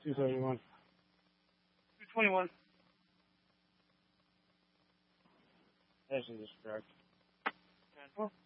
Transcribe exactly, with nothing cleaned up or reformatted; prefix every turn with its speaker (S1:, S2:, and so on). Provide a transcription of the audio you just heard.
S1: two seventy-one.
S2: two twenty-one.
S1: That is correct.
S2: ten four.